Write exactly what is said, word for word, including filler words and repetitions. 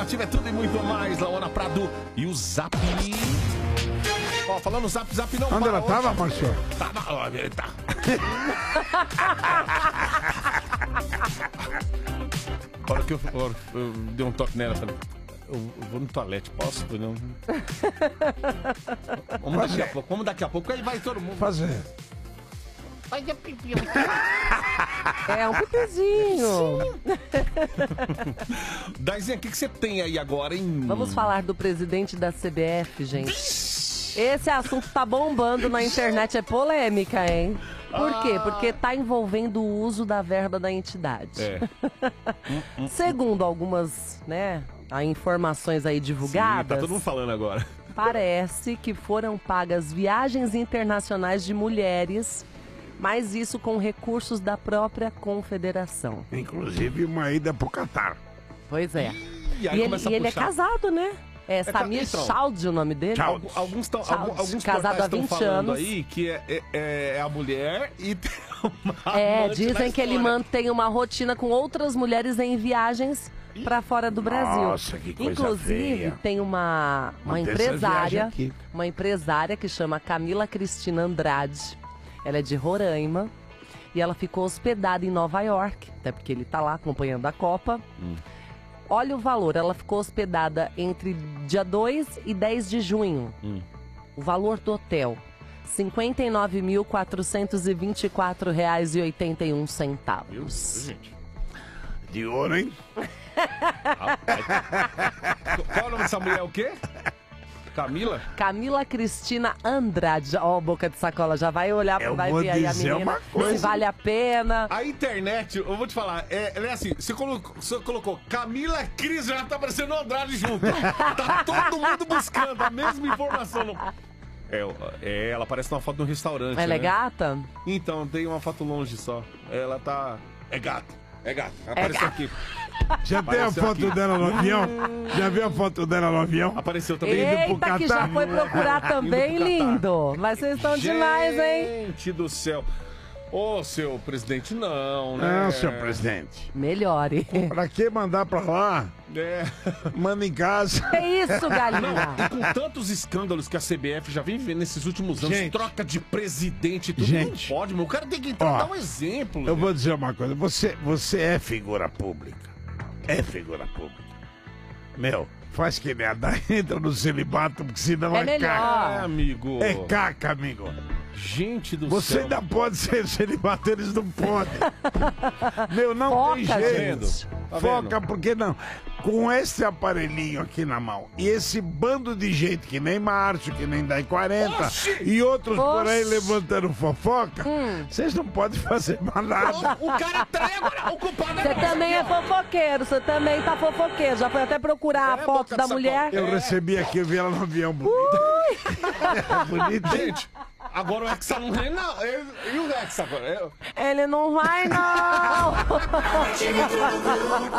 Nativa é tudo e muito mais. Laona Prado e o Zap. Ó, falando no Zap, Zap não Onde ela tava, Marcelo? Tava, ó, tá. Hora que eu, eu, eu dei um toque nela, falei, eu, eu vou no toalete, posso? Não. Vamos daqui a pouco, vamos daqui a pouco, aí vai todo mundo. Fazer. Vai de pipi. É um pipizinho. Daizinha, o que, que você tem aí agora, hein? Vamos falar do presidente da C B F, gente. Esse assunto tá bombando na internet, é polêmica, hein? Por quê? Porque tá envolvendo o uso da verba da entidade. É. Segundo algumas, né, informações aí divulgadas... Sim, tá todo mundo falando agora. Parece que foram pagas viagens internacionais de mulheres, mas isso com recursos da própria confederação. Inclusive uma ida pro Catar. Pois é. E, aí E ele, começa a e ele é puxar. casado, né? É Samir então. Chaudhry o nome dele. Tchau. Alguns estão Tchau. alguns Casado há estão vinte falando anos. aí que é, é, é a mulher e tem uma É, amante dizem na que ele história. mantém uma rotina com outras mulheres em viagens para fora do Brasil. Nossa, que coisa Inclusive, feia. tem uma, uma Mantém essa viagem empresária, aqui. uma empresária que chama Camila Cristina Andrade. Ela é de Roraima e ela ficou hospedada em Nova York, até porque ele tá lá acompanhando a Copa. Hum. Olha o valor, ela ficou hospedada entre dia dois e dez de junho. Hum. O valor do hotel, cinquenta e nove mil, quatrocentos e vinte e quatro reais e oitenta e um Viu, centavos. gente? De ouro, hein? Rapaz. Qual o nome dessa mulher? O quê? Camila? Camila Cristina Andrade. Ó, boca de sacola, já vai olhar, Eu vai vou ver aí a dizer menina, uma coisa. se vale a pena. A internet, eu vou te falar, é, ela é assim, você colocou, você colocou Camila Cris, já tá parecendo Andrade junto. Tá todo mundo buscando a mesma informação. No... É, é, ela aparece numa foto de um restaurante, Ela é né? gata? Então, tem uma foto longe só. Ela tá... É gata, é gata. Ela É apareceu gata. aqui. Já tem a Apareceu foto aqui. dela no avião? Já viu a foto dela no avião? Apareceu também. Indo pro Eita, que já Catar. foi procurar também, Indo pro Catar. lindo. Mas vocês estão demais, hein? Gente do céu. Ô, seu presidente, não, né? Não, senhor presidente. Melhore. Pra que mandar pra lá? É. Manda em casa. É isso, galinha. E com tantos escândalos que a C B F já vem vivendo nesses últimos anos, Gente. troca de presidente e tudo, Gente. não pode, meu. O cara tem que entrar Ó, e dar um exemplo. Eu né? vou dizer uma coisa. Você, você é figura pública. É figura pública. Meu, faz que nem a da entra no celibato, porque senão É é, melhor. caca. É, amigo. É caca, amigo. Gente do Você céu. ainda pode ser celibato, eles não podem. Meu, não Foca, tem Tá jeito. vendo? Tá Foca, vendo? porque não? Com esse aparelhinho aqui na mão e esse bando de gente que nem Márcio, que nem Dai quarenta Oxi! e outros por aí Oxi! levantando fofoca, vocês não podem fazer mais nada. O, o cara traiu agora, o culpado Você é você também é aqui, ó. fofoqueiro, você também tá fofoqueiro. Já foi até procurar É, a foto boca da de mulher. Eu É. recebi aqui, eu vi ela no avião bonita. Bonita, hein? Gente, agora o Hexa não vem, não. E e o Hexa agora? É- Ele não vai, não.